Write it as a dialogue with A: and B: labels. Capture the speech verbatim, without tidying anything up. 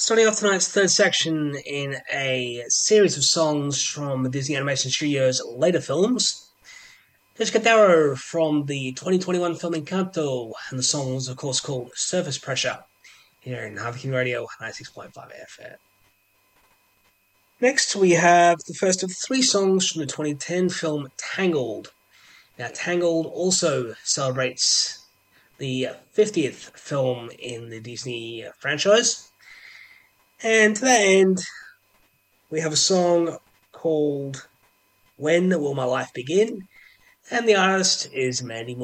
A: Starting off tonight's third section in a series of songs from Disney Animation Studios' later films. There's Cadaro from the twenty twenty-one film Encanto, and the song was, of course, called Surface Pressure, here in Harvey King Radio ninety-six point five F M. Next, we have the first of three songs from the twenty ten film Tangled. Now, Tangled also celebrates the fiftieth film in the Disney franchise. And to that end, we have a song called When Will My Life Begin? And the artist is Mandy Moore.